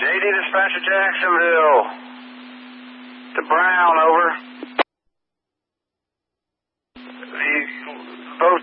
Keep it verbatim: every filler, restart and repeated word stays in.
J D Dispatcher Jacksonville. To Brown, over. The, both